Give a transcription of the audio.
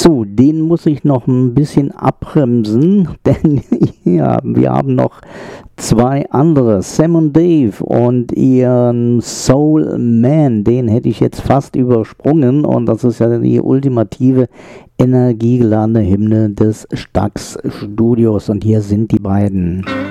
So, den muss ich noch ein bisschen abbremsen, denn ja, wir haben noch zwei andere, Sam und Dave und ihren Soul Man, den hätte ich jetzt fast übersprungen und das ist ja die ultimative energiegeladene Hymne des Stax Studios und hier sind die beiden.